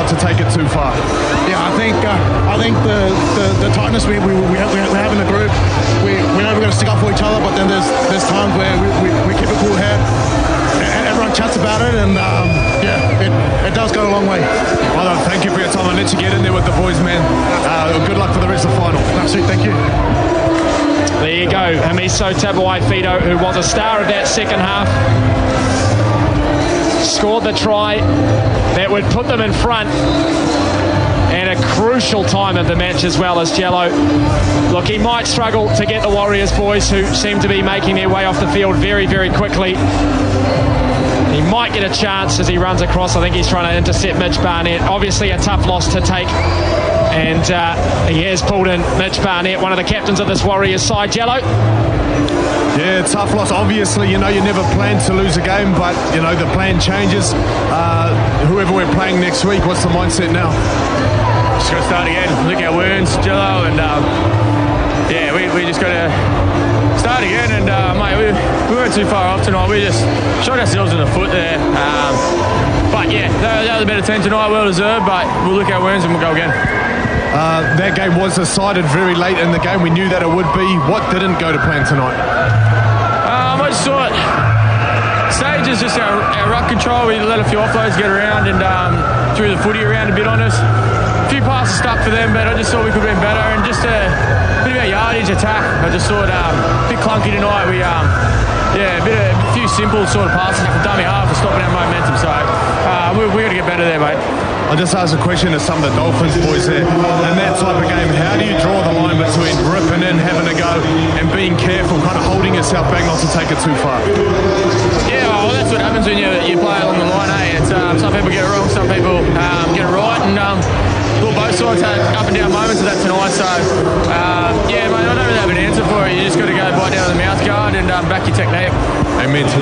not to take it too far? Yeah, I think the tightness we have in the group, we know we're going to stick up for each other, but then there's times where we keep a cool head, and everyone chats about it, and it does go a long way. Well, thank you for your time. I'll let you get in there with the boys, man. Good luck for the rest of the final. Absolutely, thank you. There you go, Hamiso Tabuai-Fidow, who was a star of that second half. Scored the try that would put them in front, and a crucial time of the match as well as Jello. Look, he might struggle to get the Warriors boys, who seem to be making their way off the field very, very quickly. He might get a chance as he runs across. I think he's trying to intercept Mitch Barnett. Obviously a tough loss to take, and he has pulled in Mitch Barnett, one of the captains of this Warriors side. Jello? Yeah, tough loss. Obviously, you never planned to lose a game, but, the plan changes. Whoever we're playing next week, what's the mindset now? Just got to start again, lick our wounds, Jello, and we just got to start again. And mate, we weren't too far off tonight. We just shot ourselves in the foot there. But yeah, that was a better team tonight, well deserved. But we'll lick our wounds and we'll go again. That game was decided very late in the game. We knew that it would be. What didn't go to plan tonight? I just thought stage is just our ruck control. We let a few offloads get around and threw the footy around a bit on us. A few passes stuck for them, but I just thought we could have been better. And just a bit of our yardage attack, I just thought a bit clunky tonight. We a few simple sort of passes for dummy half for stopping our momentum. So we got to get better there, mate. I'll just ask a question to some of the Dolphins boys there. In that type of game, how do you draw the line between ripping in, having a go, and being careful, kind of holding yourself back not to take it too far? Yeah, well, that's what happens when you play along the line, eh? It's, some people get it wrong, some people get it right, and both sides had up and down moments of that tonight. So, mate, I don't really have an answer for it. You just got to go bite down the mouth guard and back your technique. Amen.